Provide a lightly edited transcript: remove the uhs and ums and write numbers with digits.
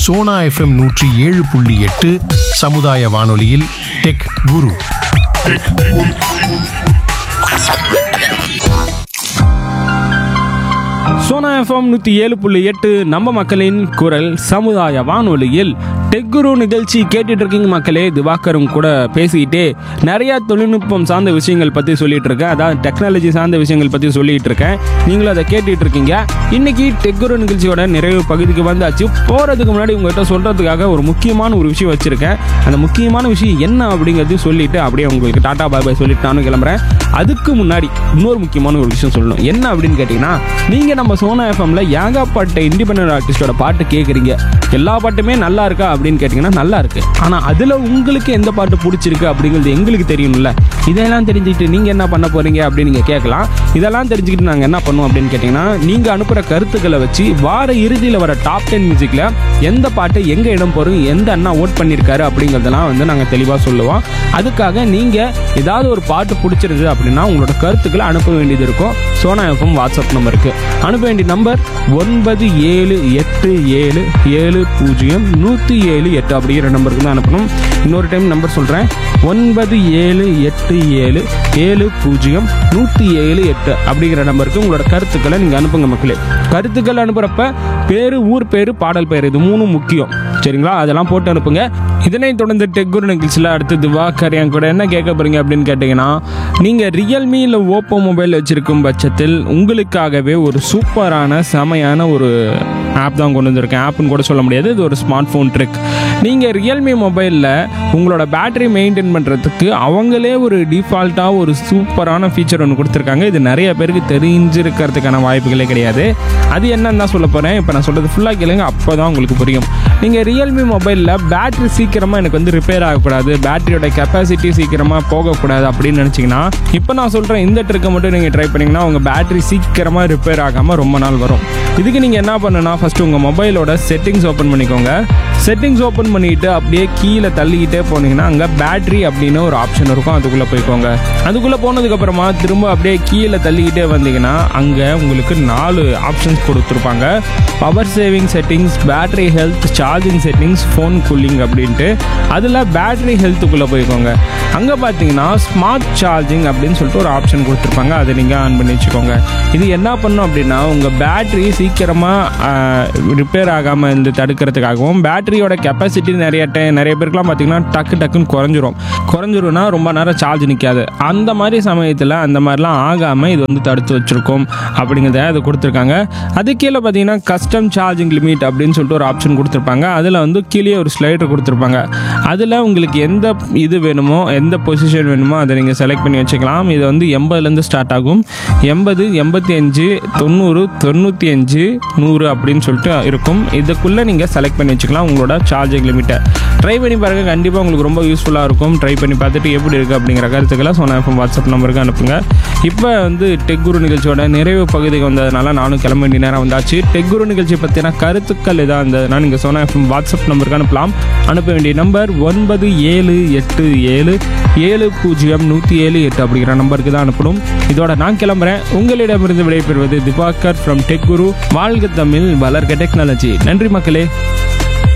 Sona FM 107.8 சமுதாய வானொலியில் tech குரு. Sona FM 107.8 நம்ம மக்களின் குரல் சமுதாய வானொலியில் டெக் குரு நிகழ்ச்சி கேட்டுட்டு இருக்கீங்க மக்களே. திவாகரும் கூட பேசிக்கிட்டே நிறையா தொழில்நுட்பம் சார்ந்த விஷயங்கள் பற்றி சொல்லிட்டு இருக்கேன். அதாவது டெக்னாலஜி சார்ந்த விஷயங்கள் பற்றி சொல்லிட்டு இருக்கேன். நீங்களும் அதை கேட்டுட்டு இருக்கீங்க. இன்னைக்கு டெக் குரு நிகழ்ச்சியோட நிறைவு பகுதிக்கு வந்தாச்சு. போகிறதுக்கு முன்னாடி உங்கள்கிட்ட சொல்கிறதுக்காக ஒரு முக்கியமான ஒரு விஷயம் வச்சுருக்கேன். அந்த முக்கியமான விஷயம் என்ன அப்படிங்கிறது சொல்லிட்டு அப்படியே உங்களுக்கு டாடா பாய் பாய் சொல்லிட்டு நானும் கிளம்புறேன். அதுக்கு முன்னாடி இன்னொரு முக்கியமான ஒரு விஷயம் சொல்லணும். என்ன அப்படின்னு கேட்டிங்கன்னா, நீங்கள் நம்ம சோனா எஃப்எம்ல ஏகப்பட்ட இண்டிபெண்டன்ட் ஆர்டிஸ்டோட பாட்டு கேட்குறீங்க. எல்லா பாட்டுமே நல்லா இருக்கா அப்படின்னு கேட்டிங்கன்னா நல்லா இருக்கு. ஆனால் அதில் உங்களுக்கு எந்த பாட்டு பிடிச்சிருக்கு அப்படிங்கிறது எங்களுக்கு தெரியணும்ல. இதெல்லாம் தெரிஞ்சுக்கிட்டு நீங்கள் என்ன பண்ண போகிறீங்க அப்படின்னு நீங்கள் கேட்கலாம். இதெல்லாம் தெரிஞ்சுக்கிட்டு நாங்கள் என்ன பண்ணுவோம் அப்படின்னு கேட்டிங்கன்னா, நீங்கள் அனுப்புகிற கருத்துக்களை வச்சு வார இறுதியில் வர டாப் 10 மியூசிக்கில் எந்த பாட்டு எங்கே இடம் போகிறோம், எந்த அண்ணா ஓட் பண்ணியிருக்காரு அப்படிங்கிறதெல்லாம் வந்து நாங்கள் தெளிவாக சொல்லுவோம். அதுக்காக நீங்கள் ஏதாவது ஒரு பாட்டு பிடிச்சிருது அப்படின்னா உங்களோட கருத்துக்களை அனுப்ப வேண்டியது இருக்கும். சோனா எஃப்எம் வாட்ஸ்அப் நம்பருக்கு அனுப்ப வேண்டிய நம்பர் 9787700178 அப்படிங்கிற நம்பருக்கு தான் அனுப்பணும். இன்னொரு டைம் நம்பர் சொல்கிறேன், 9787700178 அப்படிங்கிற நம்பருக்கு உங்களோட கருத்துக்களை நீங்கள் அனுப்புங்க மக்களே. கருத்துக்கள் அனுப்புகிறப்ப பேர், ஊர் பேர், பாடல் பேர், இது மூணும் முக்கியம். சரிங்களா? அதெல்லாம் போட்டு அனுப்புங்க. இதனைத் தொடர்ந்து டெக் குரு நிகழ்ச்சியில் அடுத்து திவாகர் என் கூட என்ன கேட்க போகிறீங்க அப்படின்னு கேட்டிங்கன்னா, நீங்கள் ரியல்மி இல்லை ஓப்போ மொபைல் வச்சுருக்கும் பட்சத்தில் உங்களுக்காகவே ஒரு சூப்பரான செமையான ஒரு ஆப் தான் கொண்டு வந்திருக்கேன். ஆப்னு கூட சொல்ல முடியாது, இது ஒரு ஸ்மார்ட் ஃபோன் ட்ரிக். நீங்கள் ரியல்மி மொபைலில் உங்களோட பேட்டரி மெயின்டைன் பண்ணுறதுக்கு அவங்களே ஒரு டிஃபால்ட்டாக ஒரு சூப்பரான ஃபீச்சர் ஒன்று கொடுத்துருக்காங்க. இது நிறைய பேருக்கு தெரிஞ்சிருக்கிறதுக்கான வாய்ப்புகளே கிடையாது. அது என்னன்னு தான் சொல்ல போகிறேன். இப்போ நான் சொல்கிறது ஃபுல்லாக கேளுங்க, அப்போ தான் உங்களுக்கு புரியும். நீங்கள் ரியல்மி மொபைலில் பேட்டரி சீக்கிரமாக எனக்கு வந்து ரிப்பேர் ஆகக்கூடாது, பேட்டரியோட கெப்பாசிட்டி சீக்கிரமாக போகக்கூடாது அப்படின்னு நினச்சிங்கன்னா, இப்போ நான் சொல்கிறேன் இந்த ட்ரிக்கை மட்டும் நீங்கள் ட்ரை பண்ணிங்கன்னா உங்கள் பேட்டரி சீக்கிரமாக ரிப்பேர் ஆகாமல் ரொம்ப நாள் வரும். இதுக்கு நீங்கள் என்ன பண்ணுன்னா, ஃபஸ்ட்டு உங்கள் மொபைலோட செட்டிங்ஸ் ஓப்பன் பண்ணிக்கோங்க. செட்டிங்ஸ் ஓப்பன் பண்ணிவிட்டு அப்படியே கீழே தள்ளிக்கிட்டே போனீங்கன்னா அங்கே பேட்டரி அப்படின்னு ஒரு ஆப்ஷன் இருக்கும். அதுக்குள்ளே போய்க்கோங்க. அதுக்குள்ளே போனதுக்கப்புறமா திரும்ப அப்படியே கீழே தள்ளிக்கிட்டே வந்தீங்கன்னா அங்கே உங்களுக்கு 4 ஆப்ஷன்ஸ் கொடுத்துருப்பாங்க. Power saving settings, battery health, charging settings, phone cooling அப்படின்ட்டு. அதில் பேட்டரி ஹெல்த்துக்குள்ளே போய்க்கோங்க. அங்கே பார்த்தீங்கன்னா ஸ்மார்ட் சார்ஜிங் அப்படின்னு சொல்லிட்டு ஒரு ஆப்ஷன் கொடுத்துருப்பாங்க. அதை நீங்கள் ஆன் பண்ணி வச்சுக்கோங்க. இது என்ன பண்ணும் அப்படின்னா, உங்கள் பேட்டரி சீக்கிரமாக ரிப்பேர் ஆகாமல் இருந்து தடுக்கிறதுக்காகவும், பேட்டரியோட கெப்பாசிட்டி நிறைய பேருக்குலாம் பார்த்தீங்கன்னா டக்குன்னு குறைஞ்சிரும்னா ரொம்ப நேரம் சார்ஜ் நிற்காது. அந்த மாதிரி சமயத்தில் அந்த மாதிரிலாம் ஆகாமல் இது வந்து தடுத்து வச்சுருக்கோம் அப்படிங்கிறத அது கொடுத்துருக்காங்க. அது கீழே பார்த்தீங்கன்னா கஸ்டம் சார்ஜிங் லிமிட் அப்படின்னு சொல்லிட்டு ஒரு ஆப்ஷன் கொடுத்துருப்பாங்க. அதில் வந்து கீழே ஒரு ஸ்லைடர் கொடுத்துருப்பாங்க. அதில் உங்களுக்கு எந்த இது வேணுமோ, எந்த பொசிஷன் வேணுமோ அதை நீங்கள் செலக்ட் பண்ணி வச்சுக்கலாம். இது வந்து 80லேருந்து ஸ்டார்ட் ஆகும். 80, 85, 90, 95, 100 அப்படின்னு சொல்லிட்டு இருக்கும். இதுக்குள்ளே நீங்கள் செலக்ட் பண்ணி வச்சுக்கலாம் உங்களோட சார்ஜிங் லிமிட்டை. ட்ரை பண்ணி பாருங்க, கண்டிப்பாக உங்களுக்கு ரொம்ப யூஸ்ஃபுல்லாக இருக்கும். ட்ரை பண்ணி பார்த்துட்டு எப்படி இருக்குது அப்படிங்கிற கருத்துக்களை சோனா எஃப்எம் வாட்ஸ்அப் நம்பருக்கு அனுப்புங்க. இப்போ வந்து டெக் குரு நிகழ்ச்சியோட நிறைவு பகுதிக்கு வந்ததுனால நானும் கிளம்ப வேண்டிய நேரம் வந்தாச்சு. டெக் குரு நிகழ்ச்சி பற்றின கருத்துக்கள் எதாக இருந்ததுன்னா நீங்கள் சோனா எஃப்எம் வாட்ஸ்அப் நம்பருக்கு அனுப்பலாம். அனுப்ப வேண்டிய நம்பர் 9787700178 அப்படிங்கிற நம்பருக்கு தான் அனுப்பணும். இதோட நான் கிளம்புறேன். உங்களிடமிருந்து விடைபெறுவது திவாகர் ஃப்ரம் டெக் குரு. வாழ்க தமிழ், வளர்க டெக்னாலஜி. நன்றி மக்களே.